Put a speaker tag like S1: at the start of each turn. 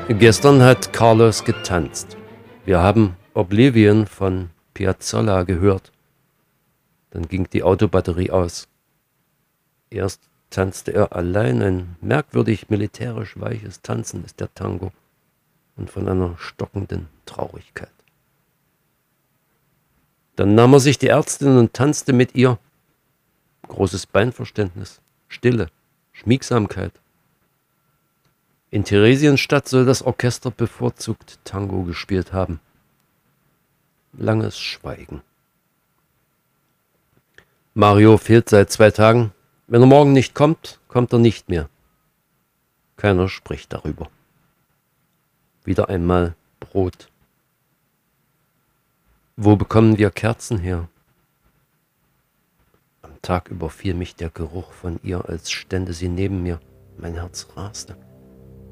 S1: Gestern hat Carlos getanzt. Wir haben Oblivion von Piazzolla gehört. Dann ging die Autobatterie aus. Erst tanzte er allein, ein merkwürdig militärisch weiches Tanzen ist der Tango und von einer stockenden Traurigkeit. Dann nahm er sich die Ärztin und tanzte mit ihr. Großes Beinverständnis, Stille, Schmiegsamkeit. In Theresienstadt soll das Orchester bevorzugt Tango gespielt haben. Langes Schweigen. Mario fehlt seit 2 Tagen. Wenn er morgen nicht kommt, kommt er nicht mehr. Keiner spricht darüber. Wieder einmal Brot. Wo bekommen wir Kerzen her? Am Tag überfiel mich der Geruch von ihr, als stände sie neben mir. Mein Herz raste.